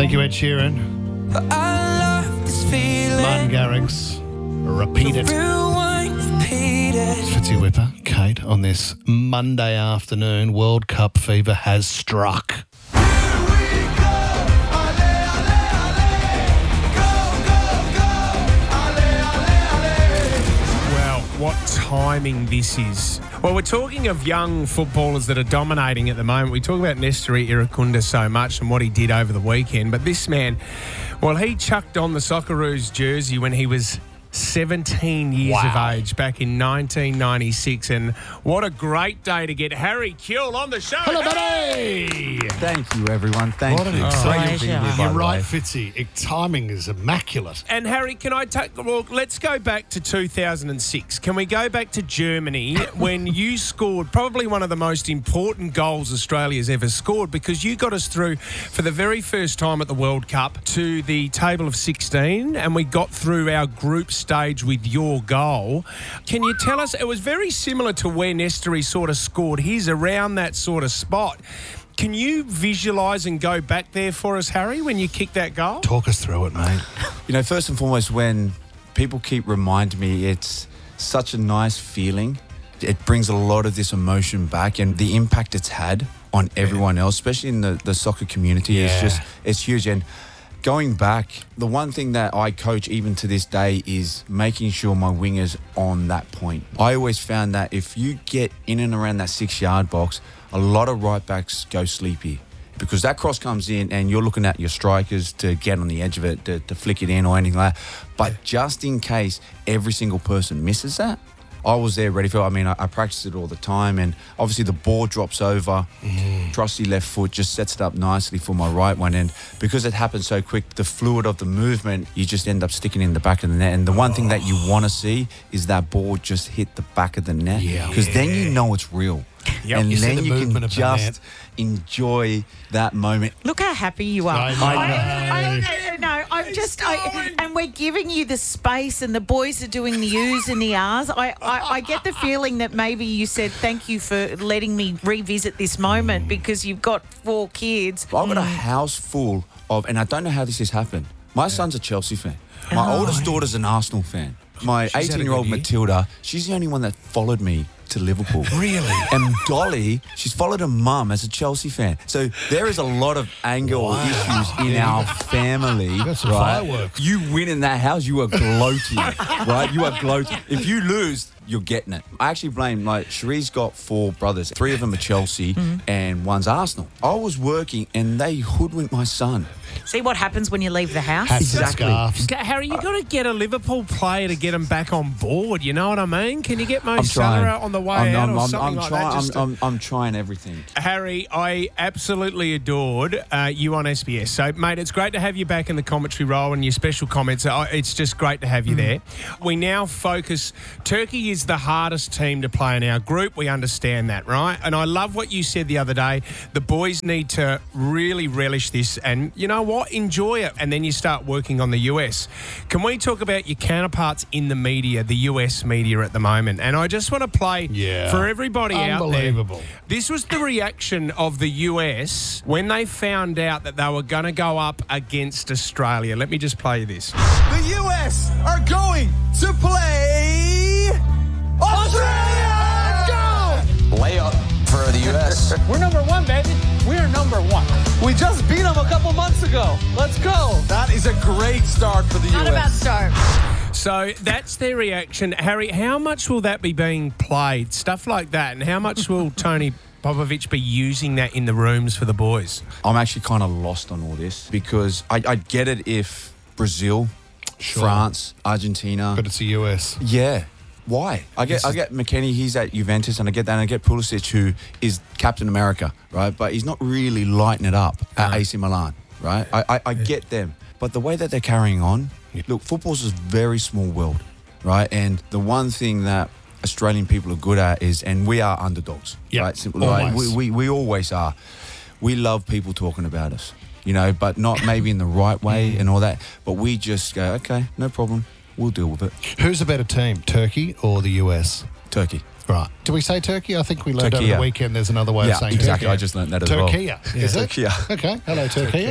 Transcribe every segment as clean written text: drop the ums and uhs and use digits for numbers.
Thank you, Ed Sheeran. I love this feeling. Martin Garrix. Repeat it. Rewind, repeat it. Fitzy Whipper, Kate, on this Monday afternoon, World Cup fever has struck. What timing this is. Well, we're talking of young footballers that are dominating at the moment. We talk about Nestori Irukunda so much and what he did over the weekend, but this man, well, he chucked on the Socceroos jersey when he was 17 years of age back in 1996, and what a great day to get Harry Kewell on the show. Hello, buddy! Thank you, everyone. Thank What an you. exciting Great to be here, by You're the right, way. Fitzy. Timing is immaculate. And Harry, can I take? Well, let's go back to 2006. Can we go back to Germany when you scored probably one of the most important goals Australia's ever scored, because you got us through for the very first time at the World Cup to the table of 16, and we got through our group stage with your goal. Can you tell us? It was very similar to where Nestori sort of scored his, around that sort of spot. Can you visualise and go back there for us, Harry, when you kicked that goal? Talk us through it, mate. You know, first and foremost, when people keep reminding me, it's such a nice feeling. It brings a lot of this emotion back, and the impact it's had on everyone else, especially in the soccer community, it's huge. And going back, the one thing that I coach even to this day is making sure my wingers on that point. I always found that if you get in and around that 6-yard box, a lot of right backs go sleepy, because that cross comes in and you're looking at your strikers to get on the edge of it, to flick it in or anything like that. But just in case every single person misses that, I was there ready for it. I mean, I practice it all the time, and obviously the ball drops over. Trusty left foot just sets it up nicely for my right one, and because it happens so quick, the fluid of the movement, you just end up sticking in the back of the net. And the one thing that you want to see is that ball just hit the back of the net, because then you know it's real. Yep. And You see then the you movement can of the net. just enjoy that moment. Look how happy you are. And we're giving you the space, and the boys are doing the oohs and the ahs. I get the feeling that maybe you said thank you for letting me revisit this moment, because you've got 4 kids. I've got a house full of, and I don't know how this has happened. My son's a Chelsea fan. My oldest daughter's an Arsenal fan. My She's had a 18-year-old good year. Matilda, she's the only one that followed me to Liverpool. Really? And Dolly, she's followed her mum as a Chelsea fan. So there is a lot of anger or issues in our family. Got some right? fireworks. You win in that house, you are gloating, right? You are gloating. If you lose, you're getting it. I actually blame, Cherie's got 4 brothers. 3 of them are Chelsea and one's Arsenal. I was working and they hoodwinked my son. See what happens when you leave the house? Hats Exactly. and scarves. Harry, you got to get a Liverpool player to get him back on board. You know what I mean? Can you get Mo I'm Salah trying. out on the way out or something like that? Just to- I'm trying everything. Harry, I absolutely adored you on SBS. So, mate, it's great to have you back in the commentary role and your special comments. It's just great to have you there. We now focus. Turkey is the hardest team to play in our group. We understand that, right? And I love what you said the other day. The boys need to really relish this and, you know what, enjoy it. And then you start working on the US. Can we talk about your counterparts in the media, the US media at the moment? And I just want to play for everybody out there. Unbelievable. This was the reaction of the US when they found out that they were going to go up against Australia. Let me just play you this. The US are going to play Australia! Go! Layup for the U.S. We're number 1, baby. We're number 1. We just beat them a couple months ago. Let's go. That is a great start for the US. Not about start. So that's their reaction. Harry, how much will that be being played? Stuff like that. And how much will Tony Popovich be using that in the rooms for the boys? I'm actually kind of lost on all this, because I'd get it if Brazil, France, Argentina. But it's the US. Yeah. Why? I get McKennie, he's at Juventus, and I get that, and I get Pulisic, who is Captain America, right? But he's not really lighting it up at AC Milan, right? I get them. But the way that they're carrying on, look, football's a very small world, right? And the one thing that Australian people are good at is, and we are underdogs, Yep, right? Simple, right? We always are. We love people talking about us, you know, but not maybe in the right way and all that. But we just go, okay, no problem. We'll deal with it. Who's a better team, Turkey or the US? Turkey. Right. Do we say Turkey? I think we learned Turkey, over yeah. the weekend there's another way of saying exactly. Turkey. I just learned that as well. Turkey, is it? Turkey. Okay. Hello, Turkey.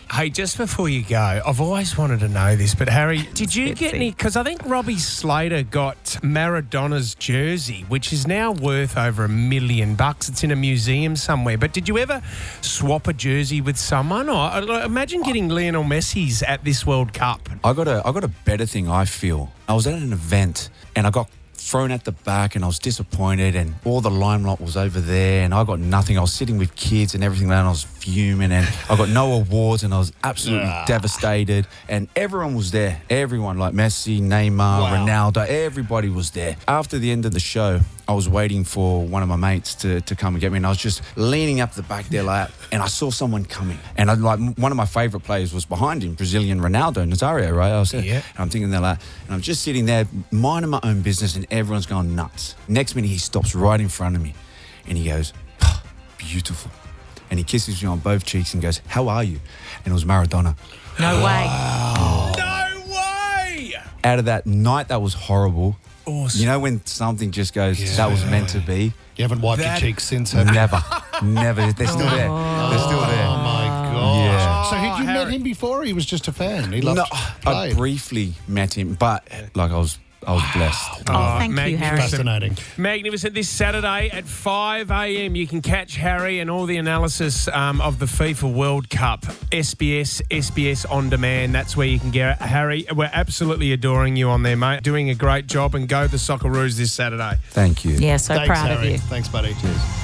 Hey, just before you go, I've always wanted to know this, but Harry, did you get Betsy. any? Because I think Robbie Slater got Maradona's jersey, which is now worth over $1 million. It's in a museum somewhere. But did you ever swap a jersey with someone? Or imagine getting Lionel Messi's at this World Cup. I got a better thing, I feel. I was at an event and I got thrown at the back and I was disappointed and all the limelight was over there and I got nothing. I was sitting with kids and everything and I was fuming and I got no awards and I was absolutely devastated and everyone was there. Everyone, like Messi, Neymar, Ronaldo, everybody was there. After the end of the show, I was waiting for one of my mates to come and get me and I was just leaning up the back there like, and I saw someone coming and one of my favourite players was behind him, Brazilian Ronaldo, Nazario, right? I was there and I'm thinking they're like, and I'm just sitting there minding my own business and everyone's going nuts. Next minute he stops right in front of me and he goes, oh, beautiful. And he kisses me on both cheeks and goes, how are you? And it was Maradona. No way. No way! Out of that night, that was horrible. Awesome. You know when something just goes, that was meant to be? You haven't wiped your cheeks since, have you? Never. They're still there. They're still there. Oh, my God. Yeah. So had you met Harry. him before or he was just a fan? He loved No, to I play? briefly met him, but like I was blessed. Oh, thank you, Harry. Fascinating. Magnificent. This Saturday at 5 a.m. you can catch Harry and all the analysis of the FIFA World Cup. SBS On Demand. That's where you can get it. Harry, we're absolutely adoring you on there, mate. Doing a great job and go the Socceroos this Saturday. Thank you. Yeah, so Thanks, proud of Harry. you. Thanks, buddy. Cheers.